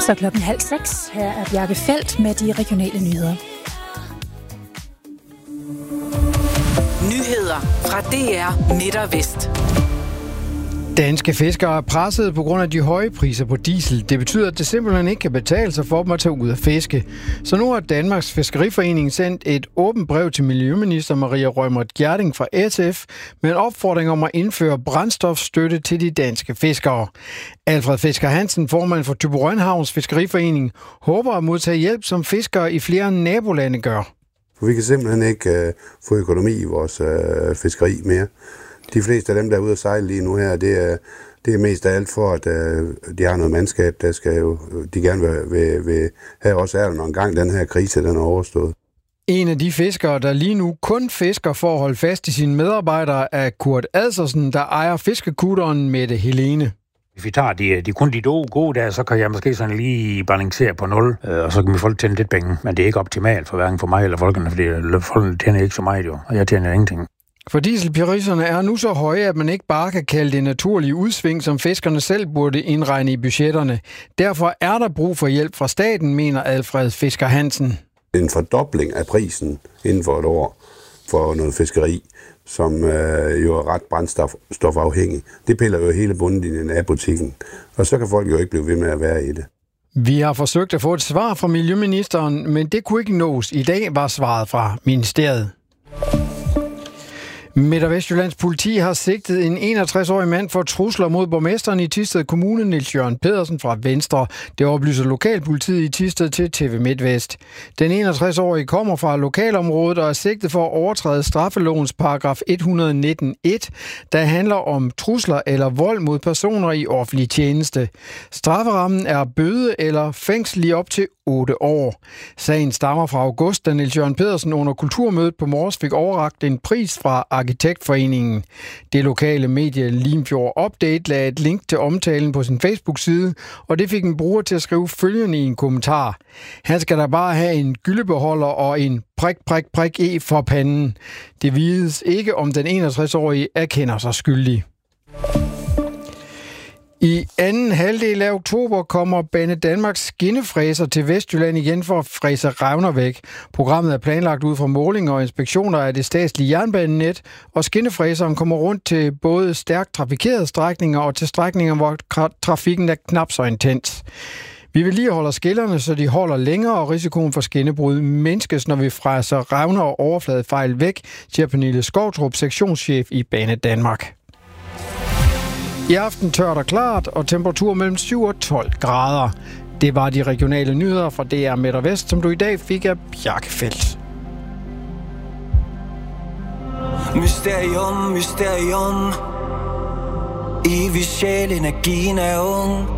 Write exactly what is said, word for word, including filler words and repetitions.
Så klokken halv seks. Her er Bjarke Feldt med de regionale nyheder. Nyheder fra D R Midt og Vest. Danske fiskere er presset på grund af de høje priser på diesel. Det betyder, at det simpelthen ikke kan betale sig for dem at tage ud og fiske. Så nu har Danmarks Fiskeriforening sendt et åbent brev til Miljøminister Maria Reumert Gjerding fra S F med en opfordring om at indføre brændstofstøtte til de danske fiskere. Alfred Fisker Hansen, formand for Thyborøn Havns Fiskeriforening, håber at modtage hjælp, som fiskere i flere nabolande gør. Vi kan simpelthen ikke uh, få økonomi i vores uh, fiskeri mere. De fleste af dem, der er ude at sejle lige nu her, det er, det er mest af alt for, at uh, de har noget mandskab, der skal jo, de gerne vil, vil, vil have også er, når en gang den her krise den er overstået. En af de fiskere, der lige nu kun fisker for at holde fast i sine medarbejdere, er Kurt Adsersen, der ejer fiskekutteren Mette Helene. Hvis vi tager de, de kun de gode der, så kan jeg måske sådan lige balancere på nul, øh, og så kan vi folk tjene lidt penge. Men det er ikke optimalt for hverken for mig eller folkene, fordi folkene tjener ikke så meget jo, og jeg tjener ingenting. For dieselpriserne er nu så høje, at man ikke bare kan kalde det naturlige udsving, som fiskerne selv burde indregne i budgetterne. Derfor er der brug for hjælp fra staten, mener Alfred Fisker Hansen. En fordobling af prisen inden for et år for noget fiskeri, som øh, jo er ret brændstofafhængig. Det piller jo hele bundlinjen af butikken, og så kan folk jo ikke blive ved med at være i det. Vi har forsøgt at få et svar fra Miljøministeren, men det kunne ikke nås. I dag var svaret fra ministeriet. Midt- og Vestjyllands politi har sigtet en enogtres-årig mand for trusler mod borgmesteren i Thisted Kommune, Niels Jørgen Pedersen fra Venstre. Det oplyser lokalpolitiet i Thisted til T V MidtVest. Den enogtres-årige kommer fra lokalområdet og er sigtet for at overtræde straffelovens paragraf et hundrede nitten et, der handler om trusler eller vold mod personer i offentlig tjeneste. Strafferammen er bøde eller fængsel i op til otte år. Sagen stammer fra august, da Niels Jørgen Pedersen under kulturmødet på Mors fik overrakt en pris fra Arkitektforeningen. Det lokale medie Limfjord Update lagde et link til omtalen på sin Facebook-side, og det fik en bruger til at skrive følgende i en kommentar. Han skal da bare have en gyldebeholder og en prik, prik, prik e for panden. Det vides ikke, om den enogtres-årige erkender sig skyldig. I anden halvdel af oktober kommer Banedanmarks skinnefræser til Vestjylland igen for at fræse revner væk. Programmet er planlagt ud fra målinger og inspektioner af det statslige jernbanenet, og skinnefræseren kommer rundt til både stærkt trafikerede strækninger og til strækninger, hvor trafikken er knap så intens. Vi vil lige holde skillerne, så de holder længere, og risikoen for skinnebrud mindskes, når vi fræser revner og overfladefejl væk, siger Pernille Skovtrup, sektionschef i Banedanmark. I aften tørt og klart, og temperatur mellem syv og tolv grader. Det var de regionale nyheder fra D R Midt og Vest, som du i dag fik af Bjarke Feldt. Mysterium, mysterium. Evig sjæl, energien er ung.